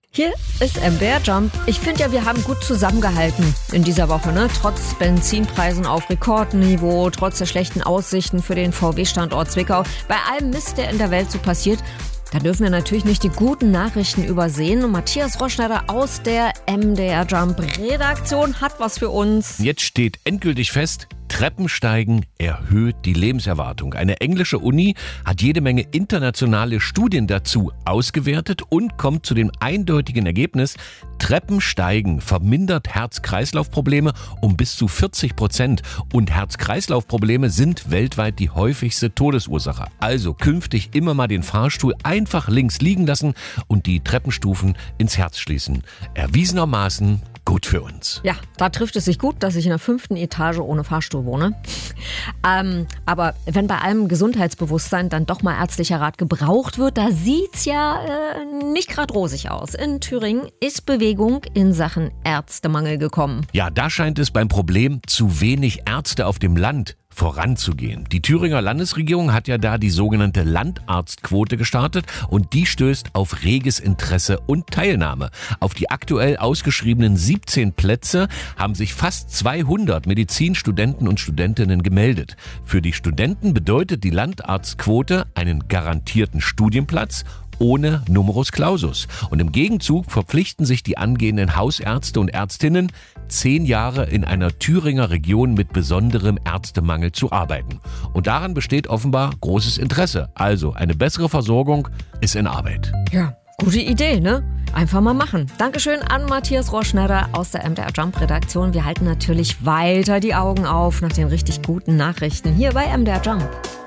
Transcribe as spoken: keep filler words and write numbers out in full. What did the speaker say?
Hier ist M D R Jump. Ich finde ja, wir haben gut zusammengehalten in dieser Woche, ne? Trotz Benzinpreisen auf Rekordniveau, trotz der schlechten Aussichten für den V W-Standort Zwickau. Bei allem Mist, der in der Welt so passiert, da dürfen wir natürlich nicht die guten Nachrichten übersehen. Und Matthias Roschneider aus der M D R Jump Redaktion hat was für uns. Jetzt steht endgültig fest: Treppensteigen erhöht die Lebenserwartung. Eine englische Uni hat jede Menge internationale Studien dazu ausgewertet und kommt zu dem eindeutigen Ergebnis: Treppensteigen vermindert Herz-Kreislauf-Probleme um bis zu vierzig Prozent. Und Herz-Kreislauf-Probleme sind weltweit die häufigste Todesursache. Also künftig immer mal den Fahrstuhl einfach links liegen lassen und die Treppenstufen ins Herz schließen. Erwiesenermaßen gut für uns. Ja, da trifft es sich gut, dass ich in der fünften Etage ohne Fahrstuhl wohne. Ähm, aber wenn bei allem Gesundheitsbewusstsein dann doch mal ärztlicher Rat gebraucht wird, da sieht's ja äh, nicht gerade rosig aus. In Thüringen ist Bewegung in Sachen Ärztemangel gekommen. Ja, da scheint es beim Problem zu wenig Ärzte auf dem Land voranzugehen. Die Thüringer Landesregierung hat ja da die sogenannte Landarztquote gestartet und die stößt auf reges Interesse und Teilnahme. Auf die aktuell ausgeschriebenen siebzehn Plätze haben sich fast zweihundert Medizinstudenten und Studentinnen gemeldet. Für die Studenten bedeutet die Landarztquote einen garantierten Studienplatz ohne Numerus Clausus. Und im Gegenzug verpflichten sich die angehenden Hausärzte und Ärztinnen, zehn Jahre in einer Thüringer Region mit besonderem Ärztemangel zu arbeiten. Und daran besteht offenbar großes Interesse. Also eine bessere Versorgung ist in Arbeit. Ja, gute Idee, ne? Einfach mal machen. Dankeschön an Matthias Roschneider aus der M D R Jump Redaktion. Wir halten natürlich weiter die Augen auf nach den richtig guten Nachrichten hier bei M D R Jump.